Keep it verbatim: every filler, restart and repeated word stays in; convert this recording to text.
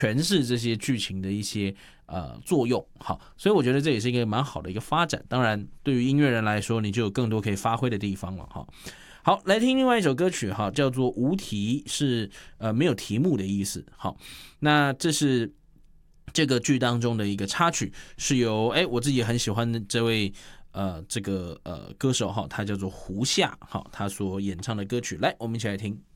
诠释这些剧情的一些呃作用。好，所以我觉得这也是一个蛮好的一个发展。当然，对于音乐人来说，你就有更多可以发挥的地方了哈。好，来听另外一首歌曲哈，叫做无题，是呃没有题目的意思。好，那这是这个剧当中的一个插曲，是由哎我自己很喜欢的这位呃这个呃歌手哈，他叫做胡夏哈，他所演唱的歌曲，来我们一起来听。